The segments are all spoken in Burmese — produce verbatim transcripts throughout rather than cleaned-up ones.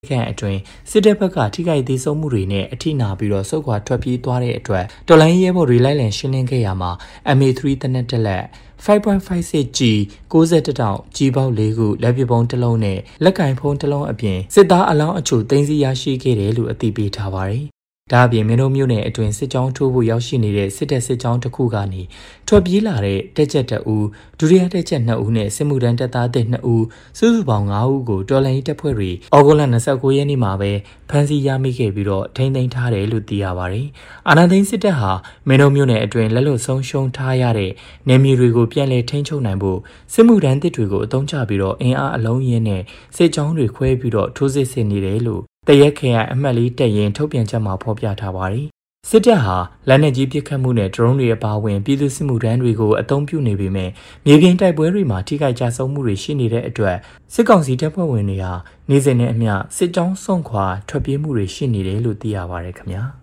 ကန်အတွင်းစစ်တပ်ဘက်ကထိခိုက်သေးဆုံးမှုတွေနဲ့အထိနာပြီးတော့စုခွာထွက်ပြေးသွားတဲ့အတွက်တော်လိုင်းရဲဘော်တွေလိုက်လံရှင်းလင်းခဲ့ရမှာ M A three တနက်တက်လက် five point five six G ninetyတောင်ကြီးပေါက်၄ခုလက်ပစ်ပုံးတစ်လုံးနဲ့လက်ကင်ဖုံးတစ်လုံးအပြင်စစ်သားအလောင်းအချို့သိမ်းဆည်းရရှိခဲ့တယ်လို့အသိပေးထားပါတယ်။ဒါအပြင်မင်းတို့မြို့နယ်အတွင်းစစ်ကြောင်းထိုးဖို့ရောက်ရှိနေတဲ့စစ်တပ်စစ်ကြောင်းတစ်ခုကနေထွက်ပြေးလာတဲ့တက်ချက်တအူဒုတိယတက်ချက်နှစ်ဦးနဲ့စစ်မှုထမ်းတပ်သားသစ်နှစ်ဦးစုစုပေါင်း၅ဦးကိုတော်လှန်ရေးတပ်ဖွဲ့တွေဩဂုတ်လtwenty-nineရက်နေ့မှာပဲဖမ်းဆီးရမိခဲ့ပြီးတော့ထိန်းသိမ်းထားတယ်လို့သိရပါတယ်။အာဏာသိမ်းစစ်တပ်ဟာမင်းတို့မြို့နယ်အတွင်းလက်လွတ်ဆုံးရှုံးထားရတဲ့နေမြေတွေကိုပြန်လည်ထိန်းချုပ်နိုင်ဖို့စစ်မှုထမ်းသစ်တွေကိုအသုံးချပြီးတော့အင်အားအလုံးရင်းနဲ့စစ်ကြောင်းတွေခွဲပြီးတော့ထိုးစစ်ဆင်နေတယ်လို့တရက်ခရိုင်အမှတ်လေးတက်ရင်ထုတ်ပြန်ချက်မှာဖော်ပြထားပါတယ်။စစ်တပ်ဟာလက်နက်ကြီးပစ်ခတ်မှုနဲ့ဒရုန်းတွေအပါအဝင်ပြည်သူစစ်မှုထမ်းတွေကိုအသုံးပြုနေပေမဲ့မြေပြင်တိုက်ပွဲတွေမှာထိခိုက်ကြဆုံးမှုတွေရှိနေတဲ့အတွက်စစ်ကောင်စီတပ်ဖွဲ့ဝင်တွေဟာနေ့စဉ်နဲ့အမျှစစ်ကြောင်းစွန့်ခွာထွက်ပြေးမှုတွေရှိနေတယ်လို့သိရပါတယ်ခင်ဗျာ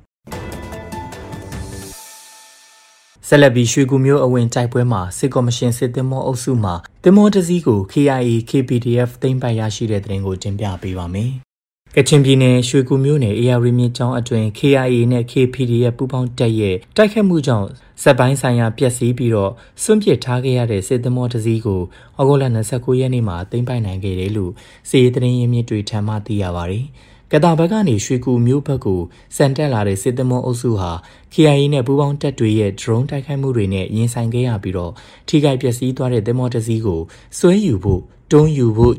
။ဆက်လက်ပြီးရွှေကူမျိုးအဝင်တိုက်ပွဲမှာစစ်ကော်မရှင်စစ်သင်္ဘောအုပ်စုမှသင်္ဘောတစ်စီးကို K I A K P D F သိမ်းပိုက်ရရှိတဲ့တဲ့တင်ကိုတင်ပြပေးပါမယ်။ကချင်ပြည်နယ်ရွှေကူမြို့နယ် A Rမြစ်ကြောင်းအတွင်း K I A နဲ့ K P D F ပူးပေါင်းတပ်ရဲ့တိုက်ခတ်မှုကြောင့်စက်ပိုင်းဆိုင်ရာပျက်စီးပြီးတော့စွန့်ပစ်ထားခဲ့ရတဲ့စစ်သင်္ဘောတစ်စီးကိုဩဂုတ်လtwenty-nineရက်နေ့မှာသိမ်းပိုက်နိုင်ခဲ့တယ်လို့စစ်ရေးသတင်းရင်းမြစ်တွေထံမှသိရပါတယ်။ကတာဘက်ကနေရွှေကူမြို့ဘက်ကိုစံတက်လာတဲ့စစ်သင်္ဘောအုပ်စုဟာ K I A နဲ့ပူးပေါင်းတပ်တွေရဲ့ drone တိုက်ခိုက်မှုတွေနဲ့ရင်ဆိုင်ခဲ့ရပြီးတော့ထိခိုက်ပျက်စီးသွားတဲ့သင်္ဘောတစ်စီးကိုဆွဲယူဖို့တွန်းယူဖို့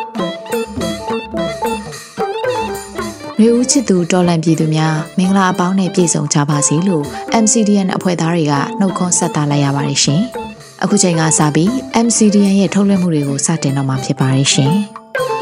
လူဦးချစ်သူတော်လန်ပြည်သူများမင်္ဂလာအပေါင်းနဲ့ပြည့်စုံကြပါစေလို့ M C D N အဖွဲ့သားတွေကနှုတ်ခွန်းဆက်သလိုက်ရပါတယ်ရှင်။အခုချိန်ကစပြီး M C D N ရဲ့ထုတ်လွှင့်မှုတွေကိုစတင်တော့မှာဖြစ်ပါတယ်ရှင်။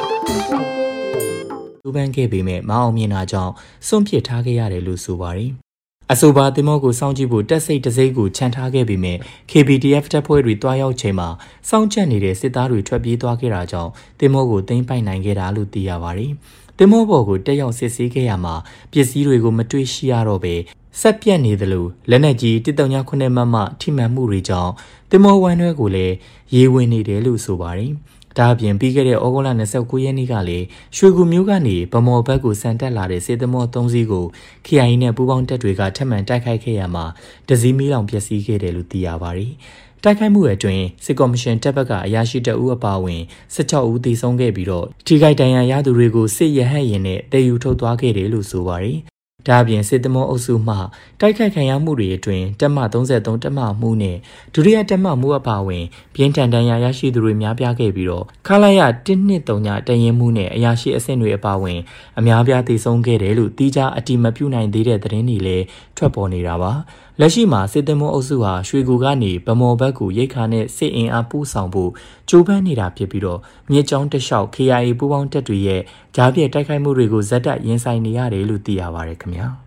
လူပန်းခဲ့ပေမဲ့မအောင်မြင်တာကြောင့်စွန့်ပစ်ထားခဲ့ရတယ်လို့ဆိုပါတယ်။အဆိုပါသင်္ဘောကိုစောင့်ကြည့်ဖို့တက်စိတ်တစိမ့်ကိုခြံထားခဲ့ပေမဲ့ K P D F တပ်ဖွဲ့တွေတွားရောက်ချိန်မှာစောင့်ကြပ်နေတဲ့စစ်သားတွေထွက်ပြေးသွားခဲ့တာကြောင့်သင်္ဘောကိုသိမ်းပိုက်နိုင်ခဲ့တာလို့သိရပါတယ်။သင်္ဘောပေါ်ကိုတက်ရောက်စစ်ဆေးခဲ့ရမှာပစ္စည်းတွေကိုမတွေ့ရှိရတော့ပဲဆက်ပြတ်နေသလိုလက်နက်ကြီးone thirty-nineမမထိမှန်မှုတွေကြောင့်သင်္ဘောဝမ်းတွဲကိုလည်းရေဝင်နေတယ်လို့ဆိုပါတယ်။ဒါအပြင်ပြီးခဲ့တဲ့ဩဂုတ်လtwenty-nineရက်နေ့ကလည်းရွှေကူမျိုးကနေဗမော်ဘက်ကိုစံတက်လာတဲ့စစ်သင်္ဘောthreeစီးကို K I A နဲ့ပူးပေါင်းတပ်တွေကထပ်မံတိုက်ခိုက်ခဲ့ရမှာတစည်းမီးလောင်ပျက်စီးခဲ့တယ်လို့သိရပါတယ်။တိုက်ခိုက်မှုအတွင်းစစ်ကော်မရှင်တပ်ဘက်ကအရာရှိတအူးအပါအဝင်sixteenဦးသေဆုံးခဲ့ပြီးတော့ထိခိုက်ဒဏ်ရာရသူတွေကိုစစ်ရဟတ်ရင်နဲ့တည်ယူထုတ်သွားခဲ့တယ်လို့ဆိုပါတယ်။ဒါအပြင်စစ်သမောအုပ်စုမှတိုက်ခိုက်ခံရမှုတွေအတွင်းတပ်မthirty-threeတပ်မမှုနဲ့ဒုတိယတပ်မမှုအပါအဝင်ပြင်းထန်ဒဏ်ရာရရှိသူတွေများပြားခဲ့ပြီးတော့ခလာရone twenty-threeတရင်မှုနဲ့အရာရှိအဆင့်တွေအပါအဝင်အများပြားသေဆုံးခဲ့တယ်လို့တိကျအတိမပြုနိုင်သေးတဲ့သတင်းတွေလည်းထွက်ပေါ်နေတာပါ။လက်ရှိမှာစစ်သင်္ဘောအုပ်စုဟာရွှေကူကနေဗမော်ဘက်ကိုရိတ်ခါနဲ့စစ်အင်အားပို့ဆောင်ဖို့ကြိုးပမ်းနေတာဖြစ်ပြီးတော့မြစ်ကြောင်းတစ်လျှောက် K I A ပူးပေါင်းတပ်တွေရဲ့ကြားပြည့်တိုက်ခိုက်မှုတွေကိုဇက်တက်ရင်ဆိုင်နေရတယ်လို့သိရပါတယ်ခင်ဗျာ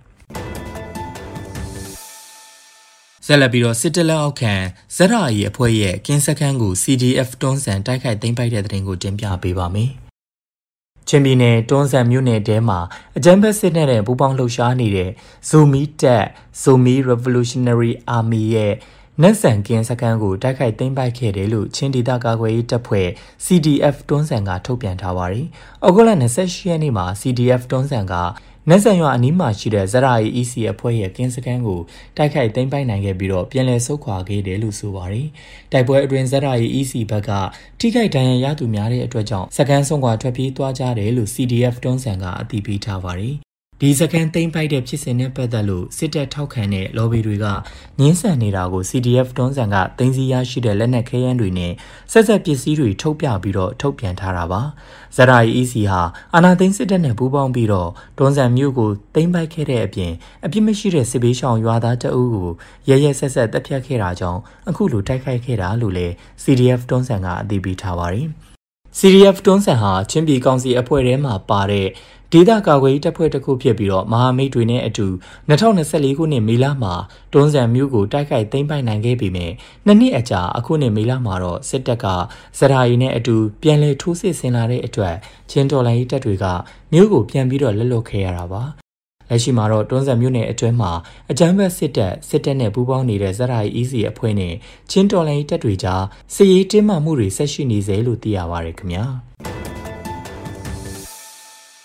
ဆက်လက်ပြီးတော့စစ်တပ်လက်အောက်ခံဇက်ရာအီအဖွဲ့ရဲ့ကင်းစခန်းကို C D F တွန်းဆန်တိုက်ခိုက်သိမ်းပိုက်တဲ့တဲ့တင်ကိုတင်ပြပေးပါမယ်ချင်းပြည်နယ်တွန်းဆန်မြို့နယ်တဲမှာအကြမ်းဖက်စစ်တပ်နဲ့ပူးပေါင်းလှုပ်ရှားနေတဲ့ Zomi တပ် Zomi Revolutionary Army ရဲ့နက်ဆန်ကင်းစခန်းကိုတိုက်ခိုက်သိမ်းပိုက်ခဲ့တယ်လို့ချင်းဒေသကာကွယ်ရေးတပ်ဖွဲ့ C D F တွန်းဆန်ကထုတ်ပြန်ထားပါတယ်။ဩဂုတ်လtwenty-eightရက်နေ့မှာ C D F တွန်းဆန်ကနက်ဆန်ရွာအနီးမှာရှိတဲ့ဇရာအီ E C အဖွဲ့ရဲ့ကင်းစခန်းကိုတိုက်ခိုက်သိမ်းပိုက်နိုင်ခဲ့ပြီးတော့ပြန်လည်ဆုတ်ခွာခဲ့တယ်လို့ဆိုပါတယ်။တိုက်ပွဲအတွင်းဇရာအီ E C ဘက်ကထိခိုက်ဒဏ်ရာရသူများတဲ့အတွက်ကြောင့်စခန်းဆုံးခွာထွက်ပြေးသွားကြတယ်လို့ C D F တွန်းဆန်ကအတည်ပြုထားပါတယ်။ဒီစခန်းသိမ်းပိုက်တဲ့ဖြစ်စဉ်နဲ့ပတ်သက်လို့စစ်တပ်ထောက်ခံတဲ့ lobby တွေကငင်းဆန်နေတာကို C D F တွန်းဆန်ကသိမ်းဆည်းရရှိတဲ့လက်နက်ခဲယမ်းတွေနဲ့ဆက်ဆက်ပစ္စည်းတွေထုတ်ပြပြီးတော့ထုတ်ပြန်ထားတာပါ။ဇရာအီ E C ဟာအာနာသိန်းစစ်တပ်နဲ့ပူးပေါင်းပြီးတော့တွန်းဆန်မြို့ကိုသိမ်းပိုက်ခဲ့တဲ့အပြင်အပြစ်မရှိတဲ့စစ်ဘေးရှောင်ရွာသားတအုပ်ကိုရရဆက်ဆက်တပ်ဖြတ်ခဲ့တာကြောင့်အခုလိုတိုက်ခိုက်ခဲ့တာလို့လည်း C D F တွန်းဆန်ကအတည်ပြုထားပါတယ်။ C D F တွန်းဆန်ဟာချင်းပြည်ကောင်စီအဖွဲ့ထဲမှာပါတဲ့ဒေသကာကွယ်ရေးတပ်ဖွဲ့တစ်ခုဖြစ်ပြီးတော့မဟာမိတ်တွေနဲ့အတူtwenty twenty-fourခုနှစ်မေလမှာတွန်းဆန်မြို့ကိုတိုက်ခိုက်သိမ်းပိုက်နိုင်ခဲ့ပေမဲ့နှစ်နှစ်အကြာအခုနှစ်မေလမှာတော့စစ်တပ်ကဇရာအီနဲ့အတူပြန်လည်ထိုးစစ်ဆင်လာတဲ့အတွက်ချင်းတော်လိုင်းတပ်တွေကမြို့ကိုပြန်ပြီးတော့လက်လွတ်ခဲ့ရတာပါလက်ရှိမှာတော့တွန်းဆန်မြို့နယ်အတွင်းမှာအကြမ်းဖက်စစ်တပ်စစ်တပ်နဲ့ပူးပေါင်းနေတဲ့ဇရာအီ E C အဖွဲ့နဲ့ချင်းတော်လိုင်းတပ်တွေကြားစစ်ရေးတင်းမာမှုတွေဆက်ရှိနေစေလို့သိရပါတယ်ခင်ဗျာ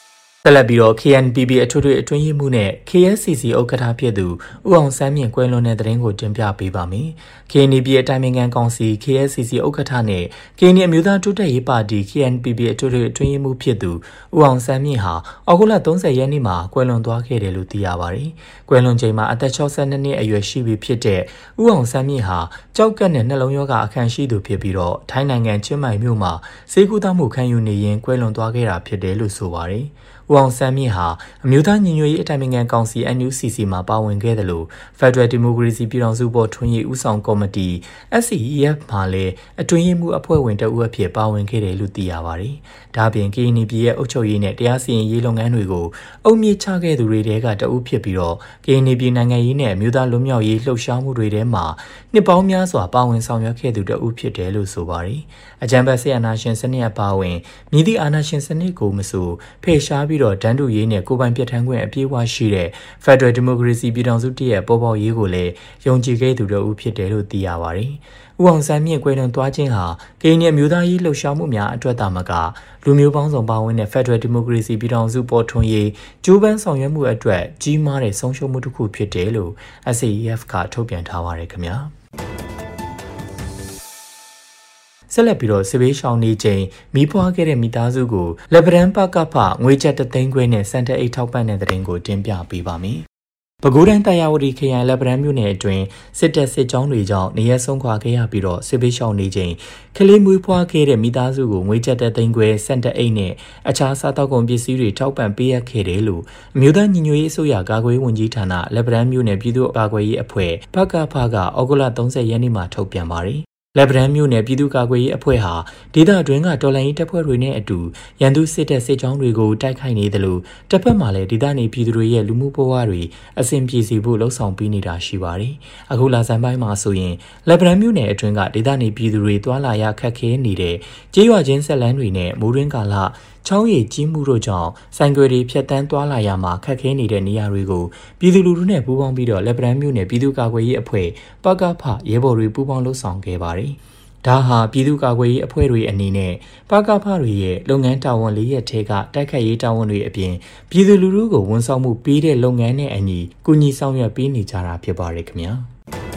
ဆက်လက်ပြီးတော့ K N P B အထွေထွေအတွင်းရေးမှူးနဲ့ K S C C ဥက္ကဋ္ဌဖြစ်သူဦးအောင်ဆန်းမြင့်ကွယ်လွန်တဲ့သတင်းကိုတင်ပြပေးပါမယ်။ K N P B အတိုင်ပင်ခံကောင်စီ K S C C ဥက္ကဋ္ဌနဲ့ K N အမျိုးသားတိုးတက်ရေးပါတီ K N P B အထွေထွေအတွင်းရေးမှူးဖြစ်သူဦးအောင်ဆန်းမြင့်ဟာအောက်တိုဘာသုံးဆယ်ရက်နေ့မှာကွယ်လွန်သွားခဲ့တယ်လို့သိရပါတယ်။ကွယ်လွန်ချိန်မှာအသက်၆၂နှစ်အရွယ်ရှိပြီဖြစ်တဲ့ဦးအောင်ဆန်းမြင့်ဟာကြောက်ကက်နဲ့နှလုံးရောဂါအခမ်းရှိသူဖြစ်ပြီးတော့ထိုင်းနိုင်ငံချင်းမိုင်မြို့မှာဆေးကုသမှုခံယူနေရင်ကွယ်လွန်သွားခဲ့တာဖြစ်တယ်လို့ဆိုပါတယ်။ဦးအောင်ဆန်းမြင့်ဟာအမျိုးသားညီညွတ်ရေးအတိုင်ပင်ခံကောင်စီ N U C C မှာပါဝင်ခဲ့တယ်လို့ Federal Democracy ပြည်ထောင်စုပေါ်ထွန်းရေးဦးဆောင်ကော်မတီ S C E F မှာလည်းအတွင်းရေးမှူးအဖွဲ့ဝင်တဦးအဖြစ်ပါဝင်ခဲ့တယ်လို့သိရပါတယ်။ဒါ့အပြင် K N P ရဲ့အုပ်ချုပ်ရေးနဲ့တရားစီရင်ရေးလုပ်ငန်းတွေကိုအုပ်မြစ်ချခဲ့သူတွေတဲကတဦးဖြစ်ပြီးတော့ K N P နိုင်ငံရေးနဲ့အမျိုးသားလွတ်မြောက်ရေးလှုပ်ရှားမှုတွေထဲမှာနှစ်ပေါင်းများစွာပါဝင်ဆောင်ရွက်ခဲ့သူတဦးဖြစ်တယ်လို့ဆိုပါတယ်။အကြံပေးဆေးအာဏာရှင်စနစ်အပါအဝင်မြည်သည့်အာဏာရှင်စနစ်ကိုမဆိုဖယ်ရှားပြီးတော့တန်းတူရေးနဲ့ကိုယ်ပိုင်ပြဋ္ဌာန်းခွင့်အပြည့်အဝရှိတဲ့ Federal Democracy ပြည်ထောင်စုတည်းရဲ့ပေါ်ပေါက်ရေးကိုလည်းယုံကြည်ခဲ့သူတဦးဖြစ်တယ်လို့သိရပါတယ်။ဦးအောင်ဆန်းမြင့်ကွယ်လွန်သွားခြင်းဟာကရင်အမျိုးသားရေးလှုပ်ရှားမှုများအတွက်သာမကလူမျိုးပေါင်းစုံပါဝင်တဲ့ Federal Democracy ပြည်ထောင်စုပေါ်ထွန်းရေးကြိုးပမ်းဆောင်ရွက်မှုအတွက်ကြီးမားတဲ့ဆုံးရှုံးမှုတစ်ခုဖြစ်တယ်လို့ S A E F ကထုတ်ပြန်ထားပါတယ်ခင်ဗျာ။ဆက်လက်ပြီးတော့စစ်ဘေးရှောင်နေချိန်မိဖွားခဲ့တဲ့မိသားစုကိုလက်ပံပကဖငွေချက်တသိန်းခွဲနဲ့စံတက်အိတ်ထောက်ပံ့တဲ့တဲ့တင်ကိုတင်ပြပေးပါမယ်။ပဲခူးတိုင်းတရားဝတီခရိုင်လက်ပံမြို့နယ်အတွင်းစစ်တပ်စစ်ကြောင်းတွေကြောင့်နေရက်ဆုံးခွာခဲ့ရပြီးတော့စစ်ဘေးရှောင်နေချိန်ကလေးမွေးဖွားခဲ့တဲ့မိသားစုကိုငွေချက်တသိန်းခွဲစံတက်အိတ်နဲ့အခြားစားတောက်ကုန်ပစ္စည်းတွေထောက်ပံ့ပေးရခဲ့တယ်လို့အမျိုးသားညီညွတ်ရေးအစိုးရကာကွယ်ရေးဝန်ကြီးဌာနလက်ပံမြို့နယ်ပြည်သူ့ကာကွယ်ရေးအဖွဲ့ပကဖကဩဂုတ်လသုံးဆယ်ရက်နေ့မှာထုတ်ပြန်ပါတယ်။လက်ပံမြို့နယ်ပြည်သူ့ကာကွယ်ရေးအဖွဲ့ဟာဒေသအတွင်းကတော်လှန်ရေးတပ်ဖွဲ့တွေနဲ့အတူရန်သူစစ်တပ်စစ်ကြောင်းတွေကိုတိုက်ခိုက်နေတယ်လို့တပ်ဖက်မှလည်းဒေသနေပြည်သူတွေရဲ့လူမှုဘဝတွေအဆင်ပြေစေဖို့လှုံ့ဆော်ပေးနေတာရှိပါတယ်။အခုလဆန်းပိုင်းမှာဆိုရင်လက်ပံမြို့နယ်အတွင်းကဒေသနေပြည်သူတွေတွာလာရခက်ခဲနေတဲ့ကြေးရွာချင်းဆက်လန်းတွေနဲ့မိုးရင်းကာလချောင်းရည်ကြီးမှုတို့ကြောင့်ဆိုင်ကွယ်တွေဖြတ်တန်းသွားလာရမှာခက်ခဲနေတဲ့နေရာတွေကိုပြည်သူလူထုနဲ့ပူးပေါင်းပြီးတော့လက်ပံမြို့နယ်ပြည်သူ့ကာကွယ်ရေးအဖွဲ့ပကဖရဲဘော်တွေပူးပေါင်းလှုပ်ဆောင်ခဲ့ပါတယ်။ဒါဟာပြည်သူ့ကာကွယ်ရေးအဖွဲ့တွေအနေနဲ့ပကဖတွေရဲ့လုပ်ငန်းတာဝန်လေးရက်ထဲကတိုက်ခတ်ရေးတာဝန်တွေအပြင်ပြည်သူလူထုကိုဝန်ဆောင်မှုပေးတဲ့လုပ်ငန်းနဲ့အညီကူညီဆောင်ရွက်ပေးနေကြတာဖြစ်ပါတယ်ခင်ဗျာ။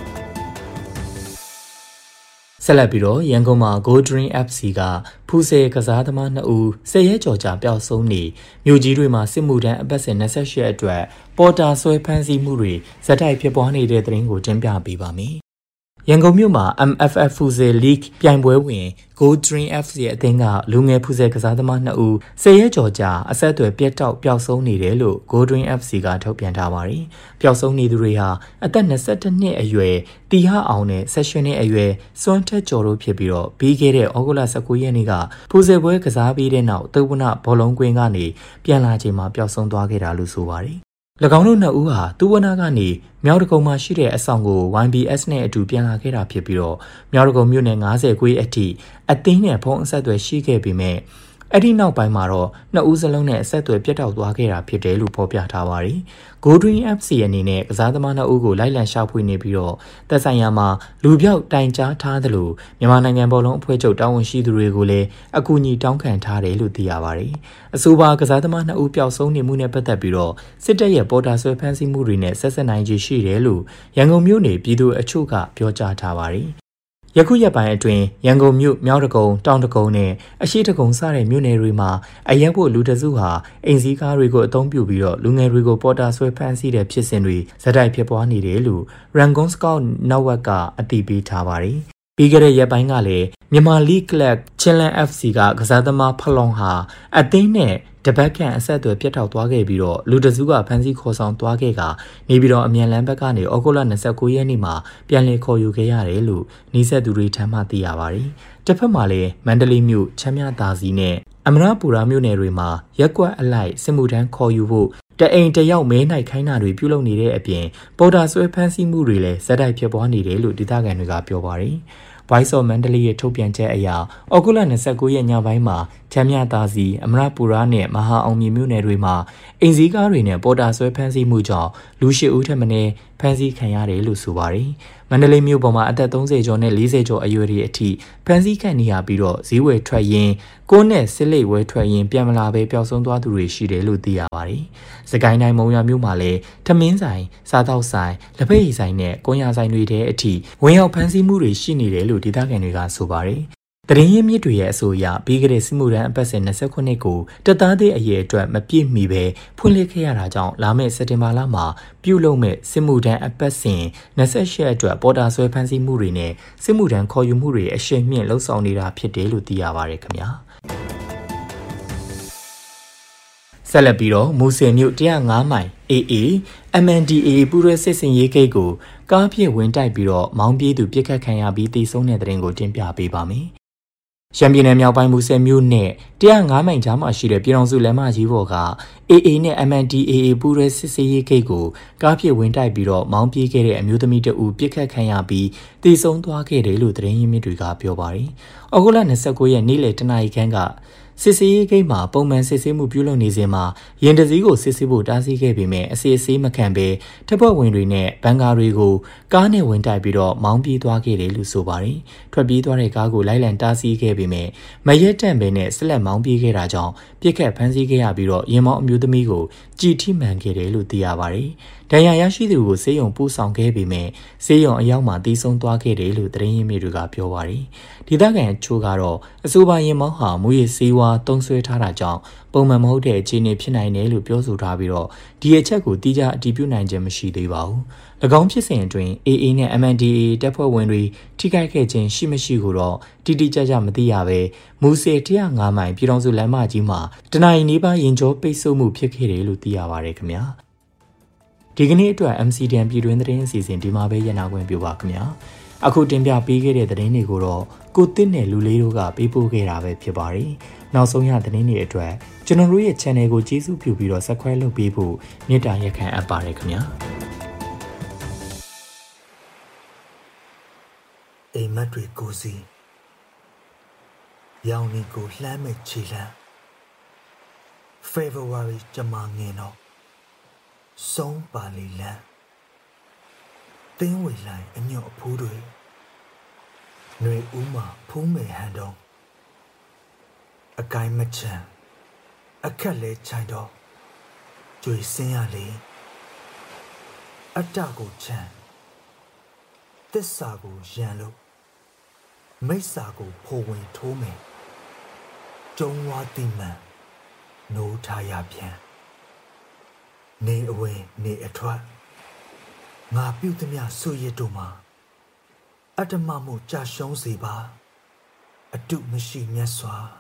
ဆက်လက်ပြီးတော့ရန်ကုန်မှာ Go Dream F C ကဖူးဆယ်ကစားသမားနှစ်ဦးဆယ်ရက်ကျော်ကြာပျောက်ဆုံးနေမြို့ကြီးတွေမှာစစ်မှုထမ်းအပတ်စဉ်၂၈ရက်အတွက်ပေါ်တာဆွဲဖမ်းဆီးမှုတွေဇက်တိုက်ဖြစ်ပွားနေတဲ့သတင်းကိုတင်ပြပေးပါမယ်။ရန်ကုန်မြို့မှာ M F F ဖူးဆယ် League ပြိုင်ပွဲဝင် Go Dream F C ရဲ့အသင်းကလူငယ်ဖူးဆယ်ကစားသမားနှစ်ဦးဆယ်ရက်ကျော်ကြာအဆက်အသွယ်ပြတ်တောက်ပျောက်ဆုံးနေတယ်လို့ Go Dream F C ကထုတ်ပြန်ထားပါတယ်။ပျောက်ဆုံးနေသူတွေဟာအသက်၂၁နှစ်အရွယ်တီဟအောင်နဲ့၁၈နှစ်အရွယ်စွမ်းထက်ကျော်တို့ဖြစ်ပြီးတော့ပြီးခဲ့တဲ့ဩဂုတ်လ၁၉ရက်နေ့ကဖူးဆယ်ပွဲကစားပြီးတဲ့နောက်သုဝနဘောလုံးကွင်းကနေပြန်လာချိန်မှာပျောက်ဆုံးသွားခဲ့တာလို့ဆိုပါတယ်။၎င်းတို့နှစ်ဦးဟာသုဝနကနေမြောက်တကုံမှာရှိတဲ့အဆောင်ကို Y B S နဲ့အတူပြန်လာခဲ့တာဖြစ်ပြီးတော့မြောက်တကုံမြို့နယ်၅၀ခွေအထိအသင်းနဲ့ဖုန်းအဆက်အသွယ်ရှိခဲ့ပေမဲ့အဲ့ဒီနောက်ပိုင်းမှာတော့နှစ်ဦးစလုံးနဲ့အဆက်အသွယ်ပြတ်တောက်သွားခဲ့တာဖြစ်တယ်လို့ဖော်ပြထားပါတယ်။ Go Dream F C အနေနဲ့ကစားသမားနှစ်ဦးကိုလိုက်လံရှာဖွေနေပြီးတော့သက်ဆိုင်ရာမှာလူပြောက်တိုင်ကြားထားသလိုမြန်မာနိုင်ငံဘောလုံးအဖွဲ့ချုပ်တာဝန်ရှိသူတွေကိုလည်းအကူအညီတောင်းခံထားတယ်လို့သိရပါတယ်။အဆိုပါကစားသမားနှစ်ဦးပျောက်ဆုံးနေမှုနဲ့ပတ်သက်ပြီးတော့စစ်တပ်ရဲ့ပေါ်တာဆွဲဖမ်းဆီးမှုတွေနဲ့ဆက်ဆက်နိုင်ခြေရှိတယ်လို့ရန်ကုန်မြို့နယ်ပြည်သူ့အချို့ကပြောကြားထားပါတယ်။ယခုရက်ပိုင်းအတွင်းရန်ကုန်မြို့မြောက်တကုံတောင်တကုံနဲ့အရှိတကုံစတဲ့မြို့နယ်တွေမှာအရက်ဖို့လူတစုဟာအိမ်စည်းကားတွေကိုအသုံးပြုပြီးတော့လူငယ်တွေကိုပေါ်တာဆွဲဖမ်းဆီးတဲ့ဖြစ်စဉ်တွေဇက်တိုက်ဖြစ်ပွားနေတယ်လို့ Rangoon Scout Network ကအတည်ပြုထားပါတယ်။ပြီးခဲ့တဲ့ရက်ပိုင်းကလည်းမြန်မာ League Club Chinland F C ကကစားသမားဖလောင်ဟာအသင်းနဲ့တပတ်ခန့်အဆက်အသွယ်ပြတ်တောက်သွားခဲ့ပြီးတော့လူတစုကဖမ်းဆီးခေါ်ဆောင်သွားခဲ့ကနေပြီးတော့အမြန်လမ်းဘက်ကနေဩဂုတ်လ၂၉ရက်နေ့မှာပြန်လည်ခေါ်ယူခဲ့ရတယ်လို့နှိစက်သူတွေထံမှသိရပါတယ်။တစ်ဖက်မှာလည်းမန္တလေးမြို့ချမ်းမြသာစီနဲ့အမရပူရာမြို့နယ်တွေမှာရက်ကွက်အလိုက်စစ်မှုထမ်းခေါ်ယူဖို့တအိမ်တယောက်မဲနိုင်ခိုင်းတာတွေပြုလုပ်နေတဲ့အပြင်ပေါ်တာဆွဲဖမ်းဆီးမှုတွေလည်းဇက်တိုက်ဖြစ်ပွားနေတယ်လို့ဒေသခံတွေကပြောပါတယ်။ Voice of Mandalay ရဲ့ထုတ်ပြန်ချက်အရဩဂုတ်လ၂၉ရက်ညပိုင်းမှာချမ်းမြသာစီအမရပူရာနဲ့မဟာအောင်မြင်မြို့နယ်တွေမှာအင်စည်းကားတွေနဲ့ပေါ်တာဆွဲဖမ်းဆီးမှုကြောင့်လူရှစ်ဦးထက်မနည်းဖမ်းဆီးခံရတယ်လို့ဆိုပါတယ်။မန္တလေးမြို့ပေါ်မှာအသက်သုံးဆယ်ကျော်နဲ့လေးဆယ်ကျော်အရွယ်တွေအထိဖမ်းဆီးခံနေရပြီးတော့ဈေးဝယ်ထွက်ရင်းကိုနဲ့စစ်လိတ်ဝယ်ထွက်ရင်းပြန်မလာပဲပျောက်ဆုံးသွားသူတွေရှိတယ်လို့သိရပါတယ်။စကိုင်းတိုင်းမုံရွာမြို့မှာလည်းထမင်းဆိုင်စားတောက်ဆိုင်လက်ဖက်ရည်ဆိုင်နဲ့ကွန်ယာဆိုင်တွေထဲအထိဝင်ရောက်ဖမ်းဆီးမှုတွေရှိနေတယ်လို့ဒေသခံတွေကဆိုပါတယ်။တရင်ရင်းမြစ်တွေရဲ့အဆိုအရပြီးခဲ့တဲ့စစ်မှုထမ်းအပတ်စဉ်၂၉နှစ်ကိုတပ်သားသေးအရေးအတွက်မပြည့်မီပဲဖွင့်လှစ်ခဲ့ရတာကြောင့်လာမယ့်စက်တင်ဘာလမှာပြုလုပ်မဲ့စစ်မှုထမ်းအပတ်စဉ်၂၈အတွက်ပေါ်တာဆွဲဖမ်းဆီးမှုတွေနဲ့စစ်မှုထမ်းခေါ်ယူမှုတွေအရှိန်မြင့်လှုပ်ဆောင်နေတာဖြစ်တယ်လို့သိရပါတယ်ခင်ဗျာဆက်လက်ပြီးတော့မူဆယ်မြို့၁၀၅မိုင် အေ အေ အမ် အန် ဒီ အေ ပူရဲစစ်စင်ရေးဂိတ်ကိုကားဖြင့်ဝင်တိုက်ပြီးတော့မောင်းပြေးသူပြစ်ခတ်ခံရပြီးတေဆုံးတဲ့တဲ့ရင်ကိုတင်ပြပေးပါမယ်ရှမ်းပြည်နယ်မြောက်ပိုင်းမူဆယ်မြို့နဲ့၁၀၅မိုင်ကြားမှာရှိတဲ့ပြည်တော်စုလမ်းမကြီးပေါ်က အေ အေ နဲ့ အမ် အန် ဒီ အေ ပူရဲစစ်စေးရေးဂိတ်ကိုကားဖြင့်ဝင်တိုက်ပြီးတော့မောင်းပြေးခဲ့တဲ့အမျိုးသမီးတဦးပြစ်ခတ်ခံရပြီးတေဆုံးသွားခဲ့တယ်လို့သတင်းရင်းမြစ်တွေကပြောပါတယ်။ဩဂုတ်လ၂၉ရက်နေ့လယ်တနာရီခန့်ကစစ်စေးရေးဂိတ်မှာပုံမှန်စစ်ဆေးမှုပြုလုပ်နေစဉ်မှာရင်တစည်းကိုစစ်ဆေးဖို့တားဆီးခဲ့ပေမဲ့အစီအစေးမခံဘဲတပ်ဖွဲ့ဝင်တွေနဲ့ဘန်ကာတွေကိုကားနဲ့ဝင်တိုက်ပြီးတော့မောင်းပြေးသွားခဲ့တယ်လို့ဆိုပါတယ်။ထွက်ပြေးသွားတဲ့ကားကိုလိုက်လံတားဆီးခဲ့ပေမဲ့မရက်တန့်ပဲနဲ့ဆက်လက်မောင်းပြေးခဲ့တာကြောင့်ပြစ်ခတ်ဖမ်းဆီးခဲ့ရပြီးတော့ရင်မောင်းအမျိုးသမီးကိုကြည်ထိမှန်ခဲ့တယ်လို့သိရပါတယ်။ဒဏ်ရာရရှိသူကိုဆေးရုံပို့ဆောင်ခဲ့ပေမဲ့ဆေးရုံအရောက်မှာတီးဆုံးသွားခဲ့တယ်လို့သတင်းရင်းမြစ်တွေကပြောပါတယ်။ဒေသခံအချို့ကတော့အဆိုပါရင်မောင်းဟာမူရည်စေးဝါတုံးဆွဲထားတာကြောင့်ပုံမှန်မဟုတ်တဲ့အခြေအနေဖြစ်နိုင်တယ်လို့ပြောဆိုထားပြီးတော့ဒီအချက်ကိုတိကျအတည်ပြုနိုင်ခြင်းမရှိသေးပါဘူး။၎င်းဖြစ်စဉ်အတွင်း အေ အေ နဲ့ အမ် အန် ဒီ အေ တပ်ဖွဲ့ဝင်တွေထိခိုက်ခဲ့ခြင်းရှိမရှိကိုတော့တိတိကျကျမသိရပဲမူဆယ်၁၀၅မိုင်ပြည်တော်စုလမ်းမကြီးမှာတနင်္လာနေ့နီးပါးရင်ကျော်ပိတ်ဆို့မှုဖြစ်ခဲ့တယ်လို့သိရပါတယ်ခင်ဗျာ။ဒီကနေ့အတွက် အမ် စီ ဒီ အန် ပြည်တွင်းသတင်းအစီအစဉ်ဒီမှာပဲရနာခွင့်ပြုပါခင်ဗျာအခုတင်ပြပေးခဲ့တဲ့သတင်းတွေကိုတော့ကိုတစ်နဲ့လူလေးတို့ကပေးပို့ခဲ့တာပဲဖြစ်ပါတယ်နောက်ဆုံးရသတင်းတွေအတွက်ကျွန်တော်တို့ရဲ့ channel ကိုကျေးဇူးပြုပြီးတော့ subscribe လုပ်ပေးဖို့မေတ္တာရက်ခံအပ်ပါတယ်ခင်ဗျာအိမ်မက်တွေကိုစီရောင်နေကိုလှမ်းမဲ့ခြေလမ်း February ကျမငင်တော့ဆုံးပါလီလန်းသင်းဝေလိုက်အညော့အဖိုးတွေຫນွေဦးမှာဖုံးမယ်ဟန်တော့အကိုင်းမချမ်းအခက်လဲချိုင်တော့ကြွေစင်းရလေအတ္တကိုချမ်းသစ္စာကိုရန်လို့မိစ္ဆာကိုဖိုဝင်ထိုးမယ်ကျုံဝါတိမှန်နိုးထားရပြန်နေအဝင်နေအထွက်ငါပြုသမျှဆွရတို့မှာအတ္တမမှုကြာရှုံးစေပါအတုမရှိမြတ်စွာ